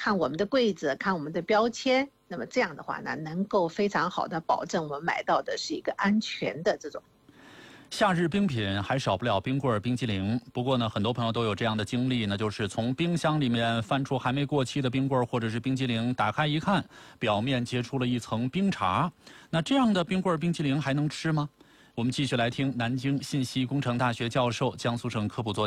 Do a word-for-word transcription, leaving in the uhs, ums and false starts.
看我们的柜子，看我们的标签，那么这样的话呢，能够非常好的保证我们买到的是一个安全的这种。 夏日冰品还少不了冰棍、冰激凌。不过呢，很多朋友都有这样的经历，那就是从冰箱里面翻出还没过期的冰棍或者是冰激凌，打开一看，表面结出了一层冰碴。那这样的冰棍、冰激凌还能吃吗？我们继续来听南京信息工程大学教授、江苏省科普作